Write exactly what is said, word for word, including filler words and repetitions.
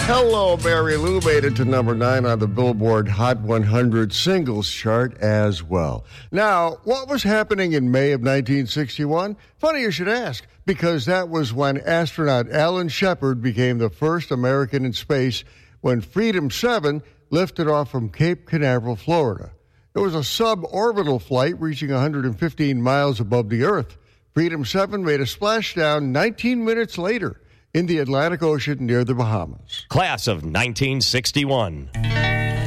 Hello, Mary Lou made it to number nine on the Billboard Hot one hundred singles chart as well. Now, what was happening in May of nineteen sixty-one? Funny you should ask, because that was when astronaut Alan Shepard became the first American in space when Freedom seven lifted off from Cape Canaveral, Florida. It was a suborbital flight reaching one hundred fifteen miles above the Earth. Freedom seven made a splashdown nineteen minutes later in the Atlantic Ocean near the Bahamas. Class of nineteen sixty-one.